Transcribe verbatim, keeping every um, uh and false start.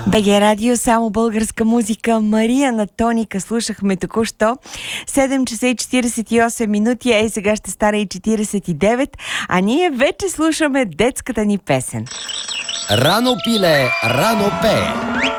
БГ Радио, само българска музика. Мария на Тоника слушахме току-що. седем часа и четиридесет и осем минути, ей сега ще стара и четиридесет и девет, а ние вече слушаме детската ни песен. Рано пиле, рано пее.